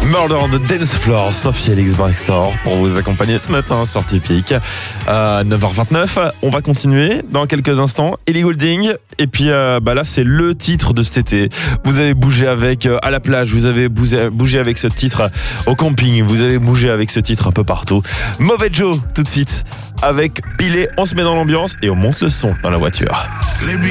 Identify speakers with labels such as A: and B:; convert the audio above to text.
A: Murder on the Dance Floor, Sophie Elix Baxter pour vous accompagner ce matin sur Typique. 9h29, on va continuer dans quelques instants. Ellie Goulding, et puis là c'est le titre de cet été. Vous avez bougé avec à la plage, vous avez bougé avec ce titre au camping, vous avez bougé avec ce titre un peu partout. Mauvais Joe, tout de suite, avec Pilé, on se met dans l'ambiance et on monte le son dans la voiture.